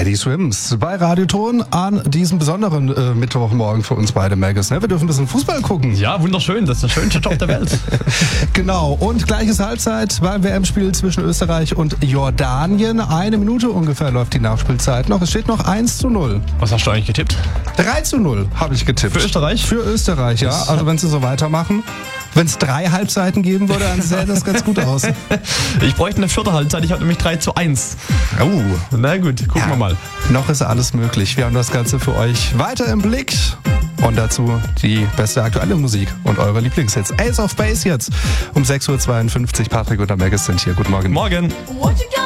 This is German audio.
Teddy Swims bei Radioton an diesem besonderen Mittwochmorgen für uns beide, Magus. Wir dürfen ein bisschen Fußball gucken. Ja, wunderschön. Das ist der schönste Job der Welt. Genau. Und gleiches Halbzeit beim WM-Spiel zwischen Österreich und Jordanien. 1 Minute ungefähr läuft die Nachspielzeit noch. Es steht noch 1:0. Was hast du eigentlich getippt? 3:0 habe ich getippt. Für Österreich? Für Österreich, ja. Also wenn sie so weitermachen. Wenn es 3 Halbzeiten geben würde, dann sähe das ganz gut aus. Ich bräuchte eine 4. Halbzeit. Ich habe nämlich 3:1. Oh. Na gut, gucken wir mal. Noch ist alles möglich. Wir haben das Ganze für euch weiter im Blick. Und dazu die beste aktuelle Musik und eure Lieblingshits. Ace of Base jetzt um 6:52 Uhr. Patrick und der Magus sind hier. Guten Morgen. Morgen.